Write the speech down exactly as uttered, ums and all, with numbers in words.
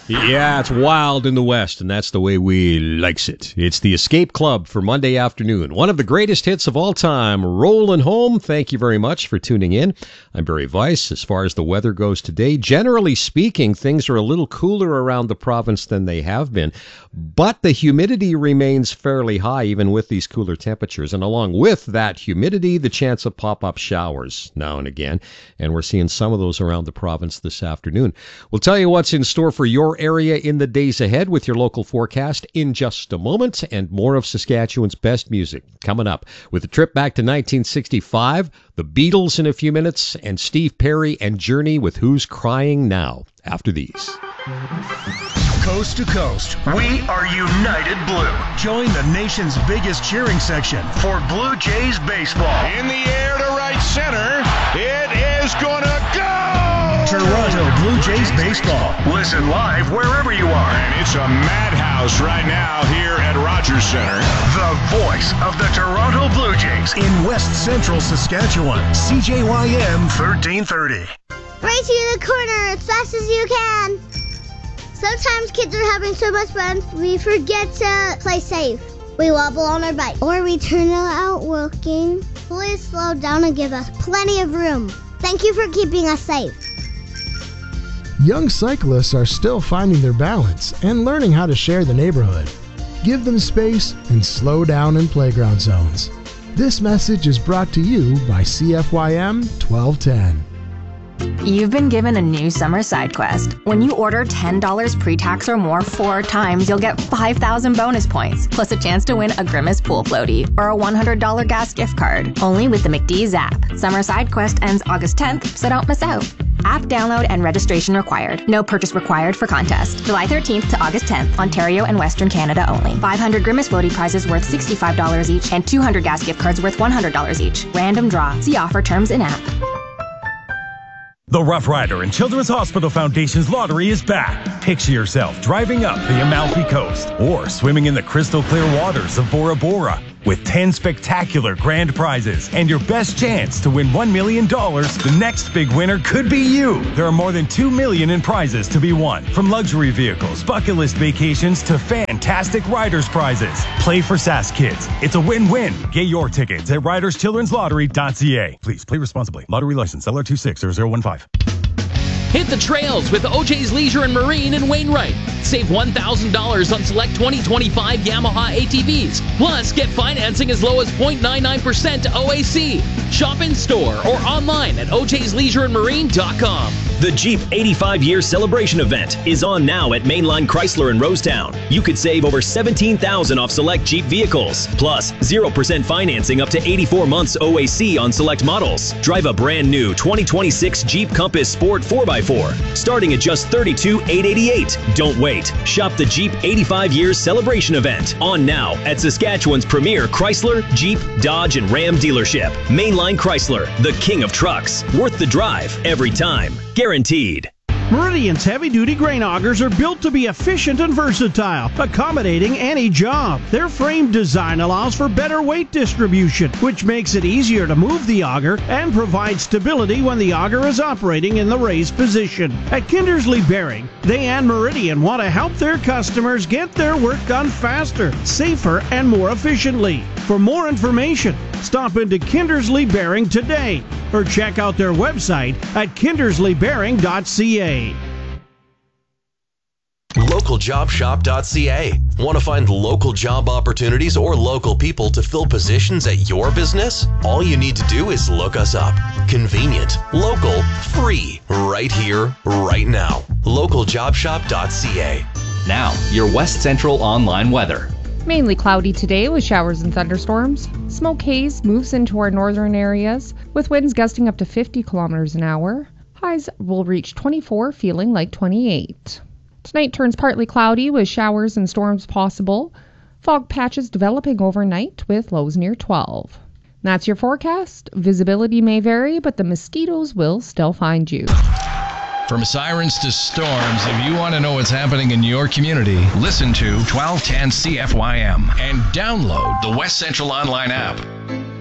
Yeah, it's wild in the West, and that's the way we likes it. It's the Escape Club for Monday afternoon. One of the greatest hits of all time, Rollin' Home. Thank you very much for tuning in. I'm Barry Weiss. As far as the weather goes today, generally speaking, things are a little cooler around the province than they have been, but the humidity remains fairly high even with these cooler temperatures, and along with that humidity, the chance of pop-up showers now and again, and we're seeing some of those around the province this afternoon. We'll tell you what's in store for your area in the days ahead with your local forecast in just a moment, and more of Saskatchewan's best music coming up with a trip back to nineteen sixty-five, the Beatles in a few minutes, and Steve Perry and Journey with Who's Crying Now after these. Coast to coast, we are United Blue. Join the nation's biggest cheering section for Blue Jays baseball. In the air to right center, it is gonna go! Toronto Blue Jays baseball. Listen live wherever you are. And it's a madhouse right now here at Rogers Center. The voice of the Toronto Blue Jays in West Central Saskatchewan. C J Y M thirteen thirty. Race you to the corner as fast as you can. Sometimes kids are having so much fun, we forget to play safe. We wobble on our bike, or we turn out walking. Please slow down and give us plenty of room. Thank you for keeping us safe. Young cyclists are still finding their balance and learning how to share the neighborhood. Give them space and slow down in playground zones. This message is brought to you by C F Y M twelve ten. You've been given a new summer side quest. When you order ten dollars pre-tax or more four times, you'll get five thousand bonus points, plus a chance to win a Grimace pool floaty or a one hundred dollars gas gift card. Only with the McDee's app. Summer side quest ends August tenth, so don't miss out. App download and registration required. No purchase required for contest. July thirteenth to August tenth, Ontario and Western Canada only. five hundred Grimace floaty prizes worth sixty-five dollars each and two hundred gas gift cards worth one hundred dollars each. Random draw. See offer terms in app. The Rough Rider and Children's Hospital Foundation's lottery is back. Picture yourself driving up the Amalfi Coast or swimming in the crystal clear waters of Bora Bora with ten spectacular grand prizes and your best chance to win one million dollars. The next big winner could be you. There are more than two million dollars in prizes to be won, from luxury vehicles, bucket list vacations to fantastic riders prizes. Play for Sask Kids. It's a win-win. Get your tickets at riders children's lottery dot c a. Please play responsibly. Lottery license L R two six zero zero one five. Hit the trails with O J's Leisure and Marine in Wainwright. Save one thousand dollars on select twenty twenty-five Yamaha A T Vs. Plus, get financing as low as zero point nine nine percent to O A C. Shop in store or online at O J's Leisure and Marine dot com. The Jeep eighty-five year celebration event is on now at Mainline Chrysler in Rosetown. You could save over seventeen thousand dollars off select Jeep vehicles. Plus, zero percent financing up to eighty-four months O A C on select models. Drive a brand new twenty twenty-six Jeep Compass Sport four by four, starting at just thirty-two thousand eight hundred eighty-eight dollars. Don't wait. Shop the Jeep eighty-five years celebration event on now at Saskatchewan's premier Chrysler, Jeep, Dodge, and Ram dealership. Mainline Chrysler, the king of trucks. Worth the drive every time. Guaranteed. Meridian's heavy-duty grain augers are built to be efficient and versatile, accommodating any job. Their frame design allows for better weight distribution, which makes it easier to move the auger and provides stability when the auger is operating in the raised position. At Kindersley Bearing, they and Meridian want to help their customers get their work done faster, safer, and more efficiently. For more information, stop into Kindersley Bearing today or check out their website at kindersley bearing dot c a. local job shop dot c a. Want to find local job opportunities or local people to fill positions at your business? All you need to do is look us up. Convenient, local, free, right here, right now. local job shop dot c a. Now, your West Central online weather. Mainly cloudy today with showers and thunderstorms. Smoke haze moves into our northern areas with winds gusting up to fifty kilometers an hour. Highs will reach twenty-four, feeling like twenty-eight. Tonight turns partly cloudy with showers and storms possible. Fog patches developing overnight with lows near twelve. That's your forecast. Visibility may vary, but the mosquitoes will still find you. From sirens to storms, if you want to know what's happening in your community, listen to twelve ten C F Y M and download the West Central Online app.